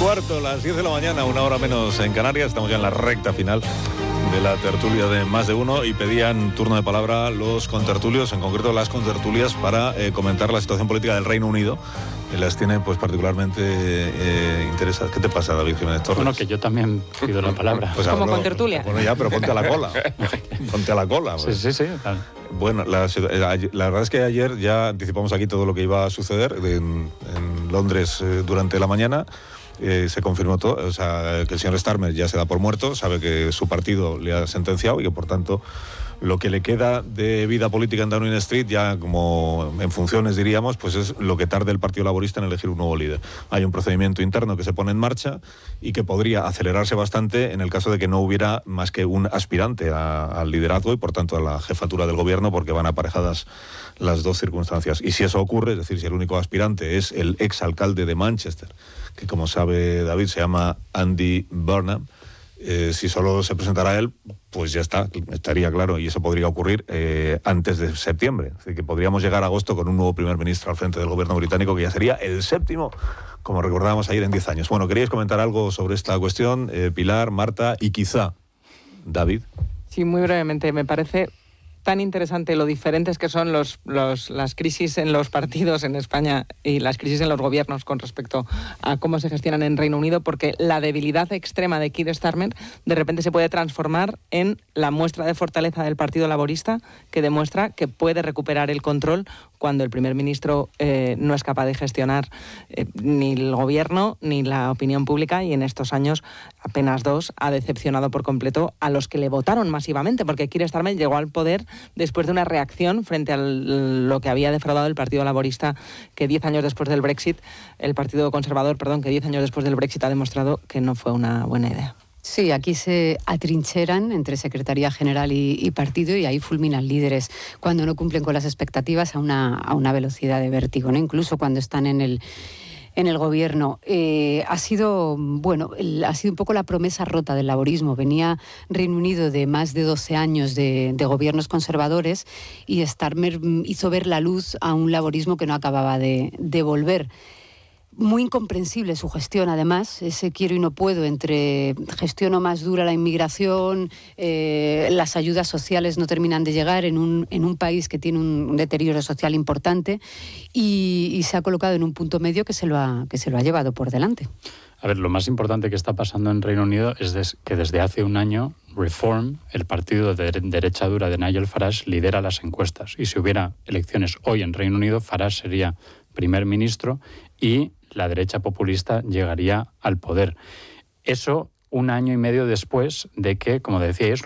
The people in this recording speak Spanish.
9:15, las 10 de la mañana, una hora menos en Canarias. Estamos ya en la recta final de la tertulia de Más de Uno y pedían turno de palabra los contertulios, en concreto las contertulias, para comentar la situación política del Reino Unido. Las tiene pues particularmente interesadas. ¿Qué te pasa, David Jiménez Torres? Bueno, que yo también pido la palabra. Pues como contertulia. Bueno, ya, pero ponte a la cola. Ponte a la cola. Pues. Sí. Bueno, la verdad es que ayer ya anticipamos aquí todo lo que iba a suceder en Londres durante la mañana. Se confirmó todo, o sea, que el señor Starmer ya se da por muerto, sabe que su partido le ha sentenciado y que por tanto lo que le queda de vida política en Downing Street, ya como en funciones diríamos, pues es lo que tarde el Partido Laborista en elegir un nuevo líder. Hay un procedimiento interno que se pone en marcha y que podría acelerarse bastante en el caso de que no hubiera más que un aspirante al liderazgo y por tanto a la jefatura del gobierno, porque van aparejadas las dos circunstancias. Y si eso ocurre, es decir, si el único aspirante es el exalcalde de Manchester, que como sabe David se llama Andy Burnham, si solo se presentara él, pues ya estaría claro, y eso podría ocurrir antes de septiembre. Es decir, que podríamos llegar a agosto con un nuevo primer ministro al frente del gobierno británico, que ya sería el séptimo, como recordábamos ayer, en 10 años. Bueno, ¿queríais comentar algo sobre esta cuestión? Pilar, Marta y quizá David. Sí, muy brevemente. Me parece tan interesante lo diferentes que son las crisis en los partidos en España y las crisis en los gobiernos con respecto a cómo se gestionan en Reino Unido, porque la debilidad extrema de Keir Starmer de repente se puede transformar en la muestra de fortaleza del Partido Laborista, que demuestra que puede recuperar el control cuando el primer ministro no es capaz de gestionar ni el gobierno ni la opinión pública, y en estos años, apenas 2, ha decepcionado por completo a los que le votaron masivamente, porque Keir Starmer llegó al poder después de una reacción frente a lo que había defraudado el Partido Laborista, que 10 años después del Brexit, el Partido Conservador, que 10 años después del Brexit ha demostrado que no fue una buena idea. Sí, aquí se atrincheran entre Secretaría General y partido, y ahí fulminan líderes cuando no cumplen con las expectativas a una velocidad de vértigo, ¿no? Incluso cuando están en el gobierno. Ha sido un poco la promesa rota del laborismo. Venía Reino Unido de más de 12 años de gobiernos conservadores, y Starmer hizo ver la luz a un laborismo que no acababa de volver. Muy incomprensible su gestión, además, ese quiero y no puedo entre gestiono más dura la inmigración, las ayudas sociales no terminan de llegar en un país que tiene un deterioro social importante, y se ha colocado en un punto medio que se lo ha llevado por delante. A ver, lo más importante que está pasando en Reino Unido es que desde hace un año Reform, el partido de derecha dura de Nigel Farage, lidera las encuestas, y si hubiera elecciones hoy en Reino Unido, Farage sería primer ministro y la derecha populista llegaría al poder. Eso un año y medio después de que, como decíais,